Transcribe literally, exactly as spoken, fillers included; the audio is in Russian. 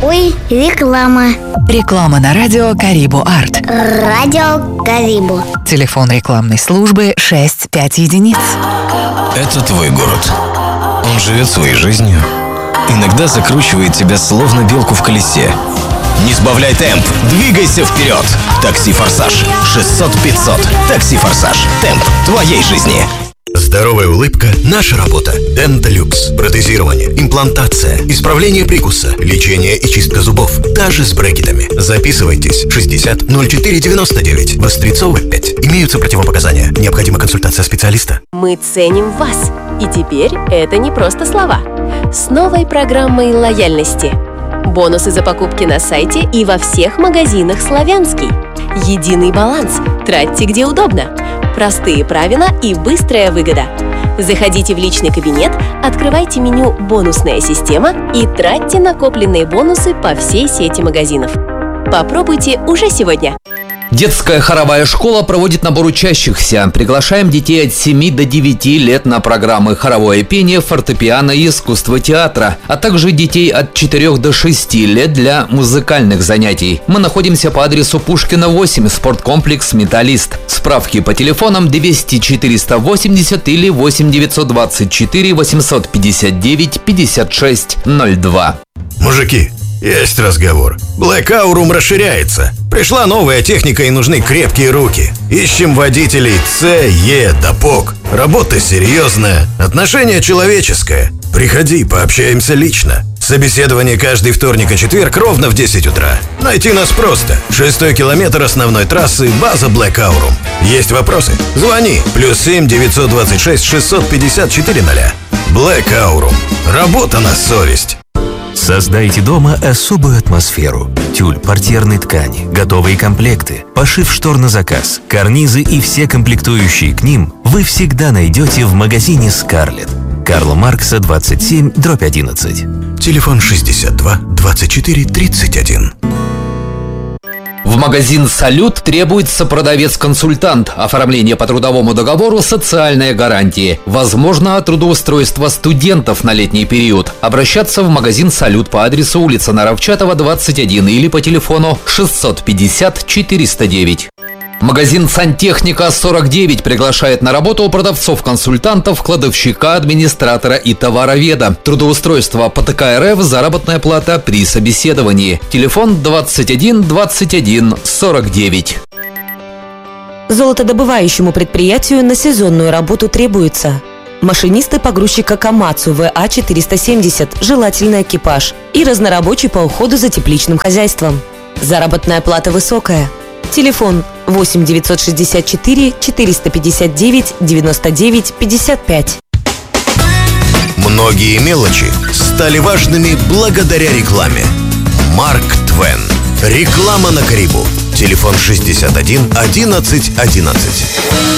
Ой, реклама. Реклама на радио Карибу Арт. Радио Карибу. Телефон рекламной службы шесть пять единиц. Это твой город. Он живет своей жизнью. Иногда закручивает тебя словно белку в колесе. Не сбавляй темп, двигайся вперед. Такси Форсаж. шестьсот пятьсот. Такси Форсаж. Темп твоей жизни. Здоровая улыбка – наша работа. Денталюкс. Протезирование, имплантация, исправление прикуса, лечение и чистка зубов. Даже с брекетами. Записывайтесь. шестьдесят ноль четыре девяносто девять. Вострецова пять. Имеются противопоказания. Необходима консультация специалиста. Мы ценим вас. И теперь это не просто слова. С новой программой лояльности. Бонусы за покупки на сайте и во всех магазинах «Славянский». Единый баланс. Тратьте где удобно. Простые правила и быстрая выгода. Заходите в личный кабинет, открывайте меню «Бонусная система» и тратьте накопленные бонусы по всей сети магазинов. Попробуйте уже сегодня. Детская хоровая школа проводит набор учащихся. Приглашаем детей от семи до девяти лет на программы хоровое пение, фортепиано и искусство театра, а также детей от четырёх до шести лет для музыкальных занятий. Мы находимся по адресу Пушкина восемь, спорткомплекс «Металлист». Справки по телефонам двести четыреста восемьдесят или восемь девятьсот двадцать четыре восемьсот пятьдесят девять пятьдесят шесть ноль два. Мужики, есть разговор. Black Aurum расширяется. Пришла новая техника и нужны крепкие руки. Ищем водителей С, Е, Допок. Работа серьезная, отношение человеческое. Приходи, пообщаемся лично. Собеседование каждый вторник и четверг ровно в десять утра. Найти нас просто. Шестой километр основной трассы, база Black Aurum. Есть вопросы? Звони. Плюс семь девятьсот двадцать шесть шестьсот пятьдесят четыре ноля. Black Aurum. Работа на совесть. Создайте дома особую атмосферу. Тюль, портьерной ткани, готовые комплекты, пошив штор на заказ, карнизы и все комплектующие к ним вы всегда найдете в магазине «Скарлетт». Карла Маркса, двадцать семь, дробь одиннадцать. Телефон шестьдесят два двадцать четыре тридцать один. В магазин «Салют» требуется продавец-консультант, оформление по трудовому договору, социальные гарантии. Возможно трудоустройство студентов на летний период. Обращаться в магазин «Салют» по адресу улица Наровчатова, двадцать один или по телефону шестьсот пятьдесят четыреста девять. Магазин «Сантехника» сорок девять приглашает на работу продавцов-консультантов, кладовщика, администратора и товароведа. Трудоустройство по Т К Р Ф, заработная плата при собеседовании. Телефон двадцать один двадцать один сорок девять. Золотодобывающему предприятию на сезонную работу требуется машинисты погрузчика Камацу В А четыреста семьдесят, желательно экипаж, и разнорабочий по уходу за тепличным хозяйством. Заработная плата высокая. Телефон восемь девятьсот шестьдесят четыре четыреста пятьдесят девять девяносто девять пятьдесят пять. Многие мелочи стали важными благодаря рекламе. Марк Твен. Реклама на Карибу. Телефон шестьдесят один одиннадцать одиннадцать.